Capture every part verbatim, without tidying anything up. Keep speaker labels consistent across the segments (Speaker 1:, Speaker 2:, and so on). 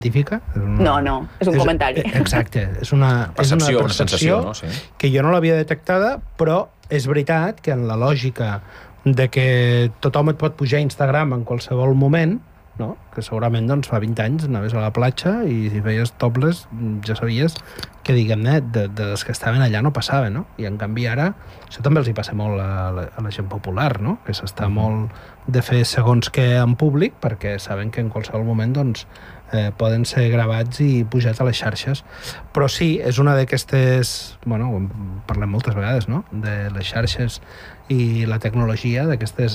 Speaker 1: científica.
Speaker 2: Una, no, no, és un és, comentari.
Speaker 1: Exacte, és una
Speaker 3: percepció,
Speaker 1: és una percepció
Speaker 3: una sensació, no? Sí.
Speaker 1: Que jo no l'havia detectada, però és veritat que en la lògica de que tothom et pot pujar a Instagram en qualsevol moment, no? Que segurament doncs, fa vint anys anaves a la platja i si feies topless ja sabies que, diguem-ne, de, de les que estaven allà no passava, no? I en canvi ara, això també els hi passa molt a la, a la gent popular, no? Que s'està mm. molt de fer segons què en públic perquè saben que en qualsevol moment doncs, eh, poden ser gravats i pujats a les xarxes. Però sí, és una d'aquestes... Bueno, parlem moltes vegades, no? De les xarxes i la tecnologia, d'aquestes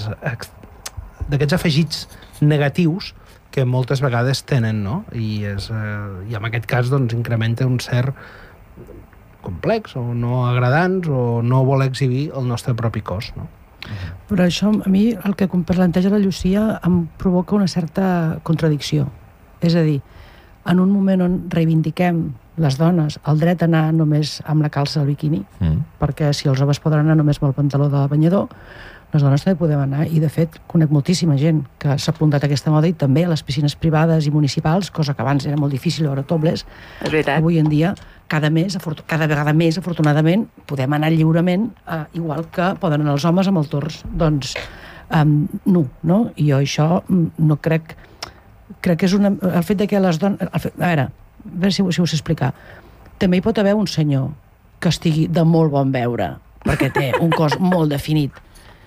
Speaker 1: d'aquests afegits negatius que moltes vegades tenen, no? I, és, eh, i en aquest cas doncs, incrementa un cert complex o no agradants o no vol exhibir el nostre propi cos, no?
Speaker 4: Però això, a mi, el que planteja la Llucia em provoca una certa contradicció. És a dir, en un moment on reivindiquem les dones el dret a anar només amb la calça al biquini, mm. perquè si els homes poden anar només amb el pantaló de banyador, les dones també podem anar, i de fet conec moltíssima gent que s'ha apuntat a aquesta moda i també a les piscines privades i municipals, cosa que abans era molt difícil veure topless.
Speaker 2: És veritat.
Speaker 4: Avui en dia, cada, mes, cada vegada més, afortunadament, podem anar lliurement, eh, igual que poden anar els homes amb el tors, doncs, um, nu, no? I jo això no crec... Crec que és una... El fet de que les dones... Fet, a veure, a veure si, si ho sé explicar. També hi pot haver un senyor que estigui de molt bon veure, perquè té un cos molt definit.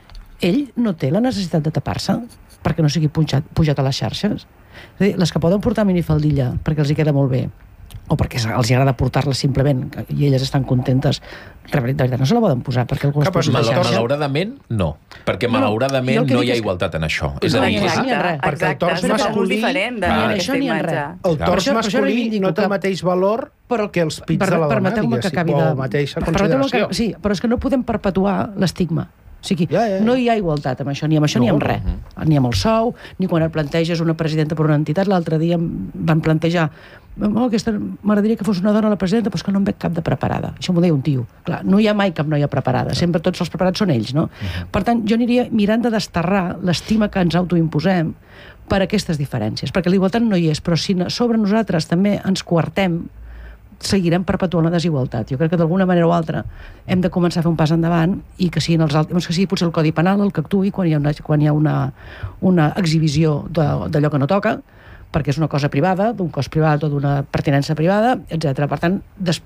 Speaker 4: Ell no té la necessitat de tapar-se perquè no sigui pujat, pujat a les xarxes. És a dir, les que poden portar minifaldilla perquè els hi queda molt bé, o perquè els agrada portar-la simplement i elles estan contentes, de veritat no se la poden posar perquè algú es posa
Speaker 3: Mal, malauradament no, perquè malauradament no, no hi ha igualtat en això. És a dir,
Speaker 2: exacte, exacte, perquè el tors masculí
Speaker 4: diferent d'aquesta imatge.
Speaker 1: El tors masculí no té el mateix valor que els pits de la dona,
Speaker 4: permeteu-me que acabi de...
Speaker 1: o la mateixa consideració.
Speaker 4: Sí, però és que no podem perpetuar l'estigma. O sigui, ja, ja, ja. No hi ha igualtat amb això, ni amb això no, ni amb res. Uh -huh. Ni amb el sou, ni quan et planteges una presidenta per una entitat. L'altre dia van plantejar oh, aquesta m'agradaria que fos una dona la presidenta, però és que no em veig cap de preparada. Això m'ho deia un tio. Clar, no hi ha mai cap noia preparada. Sempre tots els preparats són ells, no? Uh -huh. Per tant, jo aniria mirant de desterrar l'estima que ens autoimposem per aquestes diferències, perquè la igualtat no hi és, però si sobre nosaltres també ens coartem, seguirem perpetuant la desigualtat. Jo crec que d'alguna manera o altra hem de començar a fer un pas endavant i que siguin els altres, que sigui potser el Codi Penal el que actuï quan hi ha una, quan hi ha una, una exhibició d'allò que no toca, perquè és una cosa privada, d'un cos privat o d'una pertinença privada, etcètera. Per tant,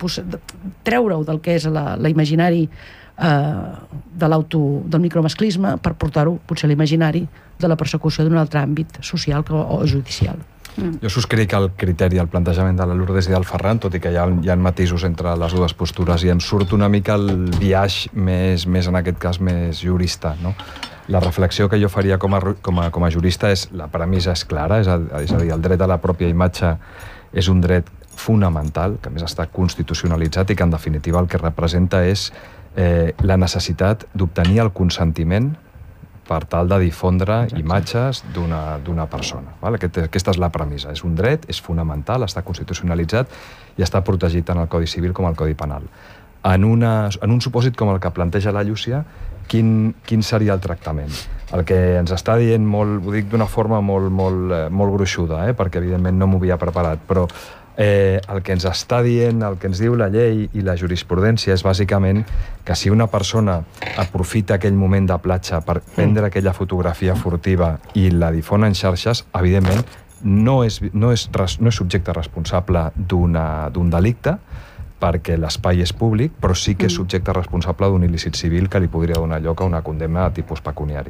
Speaker 4: treure-ho del que és l'imaginari eh, de l'auto, del micromasclisme per portar-ho potser a l'imaginari de la persecució d'un altre àmbit social o judicial.
Speaker 5: Mm. Jo subscric el criteri, el plantejament de la Lourdes i del Ferran, tot i que hi ha, hi ha matisos entre les dues postures, i em surt una mica el biaix més, més en aquest cas, més jurista, no? La reflexió que jo faria com a, com a, com a jurista és, la premissa és clara, és a, és a dir, el dret a la pròpia imatge és un dret fonamental, que a més està constitucionalitzat i que en definitiva el que representa és eh, la necessitat d'obtenir el consentiment per tal de difondre Exacte. imatges d'una persona. Val? Aquest, aquesta és la premissa. És un dret, és fonamental, està constitucionalitzat i està protegit tant al Codi Civil com al Codi Penal. En, una, en un supòsit com el que planteja la Llúcia, quin, quin seria el tractament? El que ens està dient, molt, ho dic d'una forma molt, molt, molt gruixuda, eh? Perquè evidentment no m'ho havia preparat, però Eh, el que ens està dient, el que ens diu la llei i la jurisprudència és bàsicament que si una persona aprofita aquell moment de platja per prendre aquella fotografia furtiva i la difon en xarxes, evidentment no és, no és, no és subjecte responsable d'un delicte, perquè l'espai és públic, però sí que és subjecte responsable d'un il·lícit civil que li podria donar lloc a una condemna de tipus pecuniari.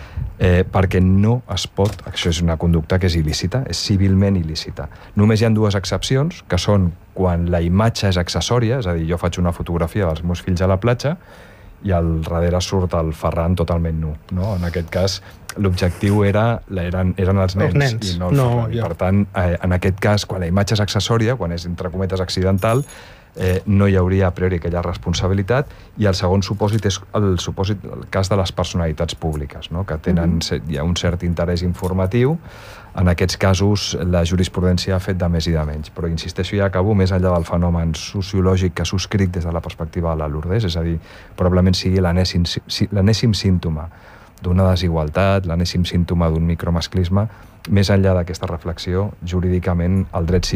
Speaker 5: Eh, perquè no es pot, això és una conducta que és il·lícita, és civilment il·lícita. Només hi ha dues excepcions, que són quan la imatge és accessòria, és a dir, jo faig una fotografia dels meus fills a la platja i al darrere surt el Ferran totalment nu, no? En aquest cas, l'objectiu era, eren, eren els nens,
Speaker 1: els nens.
Speaker 5: i no el
Speaker 1: no,
Speaker 5: Ferran. I per tant, eh, en aquest cas, quan la imatge és accessòria, quan és entre cometes accidental, Eh, no hi hauria a priori aquella responsabilitat, i el segon supòsit és el, supòsit, el cas de les personalitats públiques, no? Que tenen mm-hmm. hi ha un cert interès informatiu. En aquests casos la jurisprudència ha fet de més i de menys, però insisteixo i acabo, més enllà del fenomen sociològic que subscric des de la perspectiva de la Lourdes, és a dir, probablement sigui l'enèsim l'enèsim símptoma d'una desigualtat, l'enèsim símptoma d'un micromasclisme, més enllà d'aquesta reflexió, jurídicament el dret